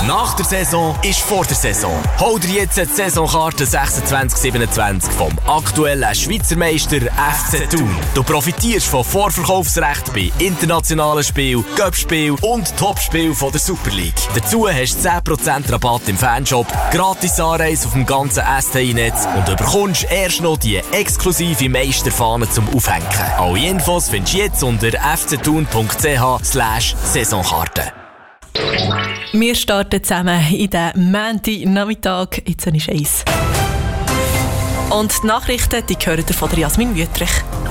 Nach der Saison ist vor der Saison. Hol dir jetzt die Saisonkarte 26/27 vom aktuellen Schweizer Meister FC Thun. Du profitierst von Vorverkaufsrecht bei internationalen Spielen, Cup-Spielen und Topspielen von der Super League. Dazu hast du 10% Rabatt im Fanshop, gratis Anreise auf dem ganzen STI-Netz und du bekommst erst noch die exklusive Meisterfahne zum Aufhängen. Alle Infos findest du jetzt unter fcthun.ch/Saisonkarte. Wir starten zusammen in den Montag-Nachmittag. Jetzt ist 1. Und die Nachrichten, die hören von der Jasmin Wüttrich.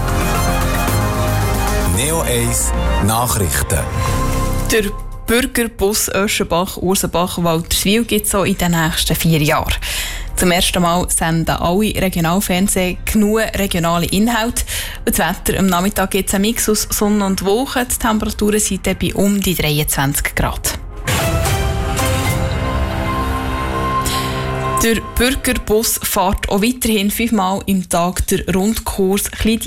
Neo 1 Nachrichten. Der Bürgerbus Ursenbach-Walterswil gibt es so in den nächsten 4 Jahren. Zum ersten Mal senden alle Regionalfernsehen genug regionale Inhalte. Das Wetter am Nachmittag gibt es einen Mix aus Sonne und Wolken. Die Temperaturen sind bei um die 23 Grad. Der Bürgerbus fährt auch weiterhin 5-mal im Tag den Rundkurs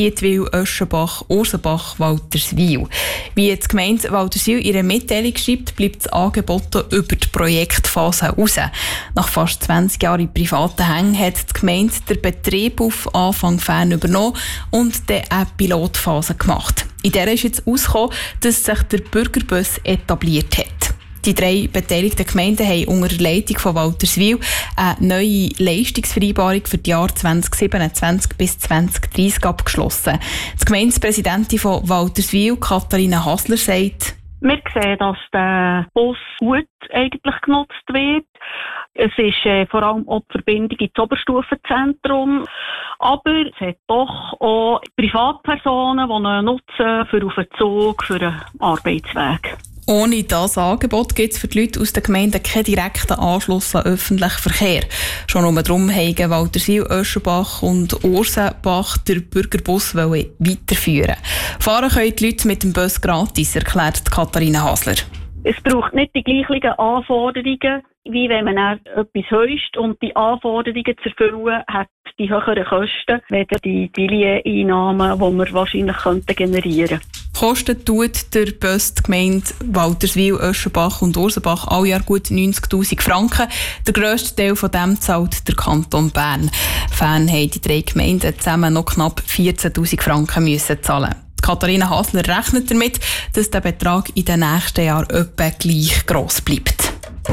Kleindietwil-Öschenbach-Ursenbach-Walterswil. Wie jetzt die Gemeinde Walterswil in ihrer Mitteilung schreibt, bleibt das Angebot über die Projektphase raus. Nach fast 20 Jahren in privaten Hängen hat die Gemeinde den Betrieb auf Anfang Fern übernommen und dann eine Pilotphase gemacht. In der ist jetzt herausgekommen, dass sich der Bürgerbus etabliert hat. Die 3 beteiligten Gemeinden haben unter der Leitung von Walterswil eine neue Leistungsvereinbarung für die Jahre 2027 bis 2030 abgeschlossen. Die Gemeindepräsidentin von Walterswil, Katharina Hasler, sagt: Wir sehen, dass der Bus gut eigentlich genutzt wird. Es ist vor allem auch die Verbindung ins Oberstufenzentrum. Aber es hat doch auch Privatpersonen, die ihn nutzen für auf den Zug, für einen Arbeitsweg. Ohne dieses Angebot gibt es für die Leute aus den Gemeinden keinen direkten Anschluss an öffentlichen Verkehr. Schon um darum haben Walterswil, Öschenbach und Ursenbach den Bürgerbus weiterführen. Fahren können die Leute mit dem Bus gratis, erklärt Katharina Hasler. Es braucht nicht die gleichen Anforderungen, wie wenn man etwas heisst. Und die Anforderungen zu erfüllen, hat die höheren Kosten, weder die Billeteinnahmen, die wir wahrscheinlich generieren könnten. Kosten tut der Bus die Gemeinde Walterswil, Öschenbach und Ursenbach alle Jahr gut 90'000 Franken. Der grösste Teil von dem zahlt der Kanton Bern. Fan haben die 3 Gemeinden zusammen noch knapp 14'000 Franken müssen zahlen. Katharina Hasler rechnet damit, dass der Betrag in den nächsten Jahren etwa gleich gross bleibt.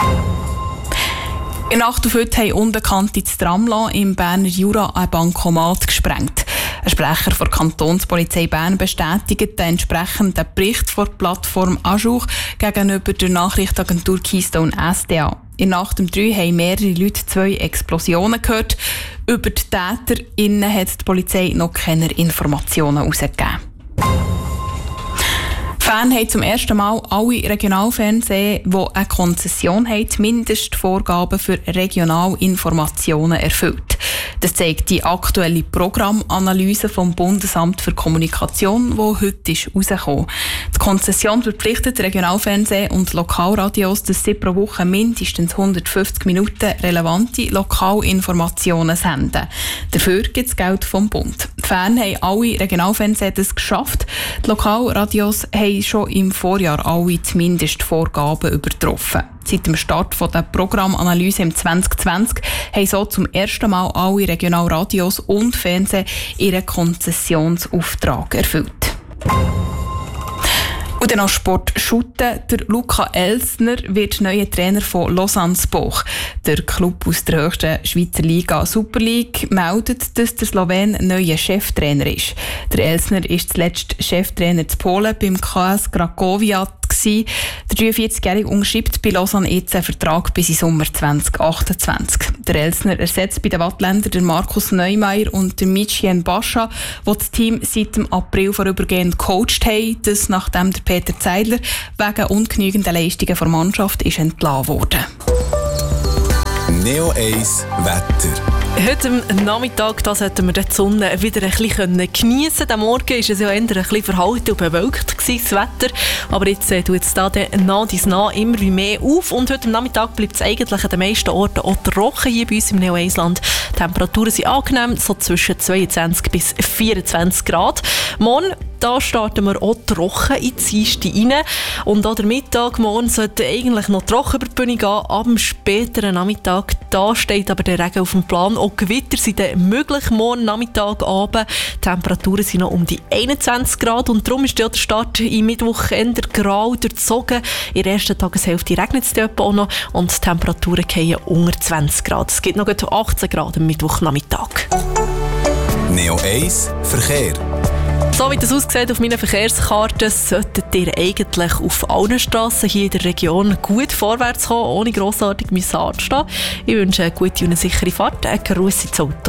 In der Nacht auf heute haben Unbekannte das Tramla im Berner Jura ein Bankomat gesprengt. Ein Sprecher der Kantonspolizei Bern bestätigt den entsprechenden Bericht von der Plattform Ajour gegenüber der Nachrichtenagentur Keystone SDA. In der Nacht um 3 haben mehrere Leute 2 Explosionen gehört. Über die TäterInnen hat die Polizei noch keine Informationen herausgegeben. Fan haben zum ersten Mal alle Regionalfernsehen, die eine Konzession haben, Mindestvorgaben für Regionalinformationen erfüllt. Das zeigt die aktuelle Programmanalyse vom Bundesamt für Kommunikation, die heute rausgekommen ist. Die Konzession verpflichtet Regionalfernsehen und Lokalradios, dass sie pro Woche mindestens 150 Minuten relevante Lokalinformationen senden. Dafür gibt es Geld vom Bund. Die Fan haben alle Regionalfernsehen das geschafft. Die Lokalradios haben schon im Vorjahr alle die Mindestvorgaben übertroffen. Seit dem Start der Programmanalyse im 2020 haben so zum ersten Mal alle Regionalradios und Fernsehen ihren Konzessionsauftrag erfüllt. Und dann noch Sport shooten. Der Luca Elsner wird neuer Trainer von Lausanne-Boch. Der Club aus der höchsten Schweizer Liga Super League meldet, dass der Slowen neuer Cheftrainer ist. Der Elsner ist zuletzt Cheftrainer zu Polen beim KS Cracovia. Der 43-Jährige unterschreibt bei Lausanne jetzt einen Vertrag bis in Sommer 2028. Der Elsner ersetzt bei den Wattländern den Markus Neumeier und den Michien Bascha, die das Team seit dem April vorübergehend gecoacht haben, das nachdem der Peter Zeidler wegen ungenügender Leistungen der Mannschaft ist entlassen wurde. Neo 1 Wetter. Heute am Nachmittag da sollten wir die Sonne wieder ein bisschen geniessen. Am Morgen war es ja eher ein bisschen verhalten und bewölkt das Wetter. Aber jetzt tut es da nach dies nach immer mehr auf. Und heute am Nachmittag bleibt es eigentlich an den meisten Orten auch trocken hier bei uns im Neo-Eisland. Die Temperaturen sind angenehm, so zwischen 22 bis 24 Grad. Morgen da starten wir auch trocken in die Dienste rein. Und auch der Mittag morgen sollte eigentlich noch trocken über die Bühne gehen. Ab dem späteren Nachmittag, da steht aber der Regen auf dem Plan. Auch Gewitter sind dann möglich morgen Nachmittag, Abend. Die Temperaturen sind noch um die 21 Grad und darum ist der Start im Mittwoch eher grau durchzogen. In der ersten Tageshälfte regnet es dort auch noch und die Temperaturen fallen unter 20 Grad. Es gibt noch 18 Grad am Mittwochnachmittag. Neo 1 Verkehr. So wie das aussieht auf meiner Verkehrskarte, solltet ihr eigentlich auf allen Strassen hier in der Region gut vorwärts kommen, ohne grossartig anzustehen. Ich wünsche eine gute und eine sichere Fahrt. Ein Gruß ins Auto.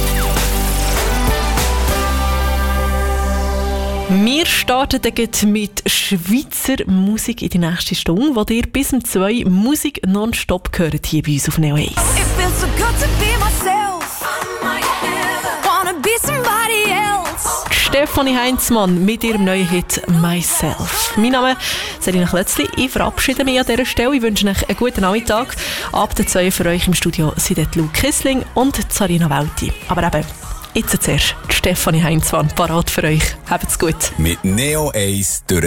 Wir starten dann mit Schweizer Musik in die nächste Stunde, wo ihr bis um 2 Musik nonstop hört hier bei uns auf Neo 1. It feels so good to be myself. I might never wanna be somebody else. Stefanie Heinzmann mit ihrem neuen Hit «Myself». Mein Name ist Selina Klötzli. Ich verabschiede mich an dieser Stelle. Ich wünsche euch einen guten Nachmittag. Ab der 2 für euch im Studio sind Luke Kissling und Sarina Welti. Aber eben, jetzt zuerst Stefanie Heinzmann parat für euch. Habt's gut. Mit Neo 1 durch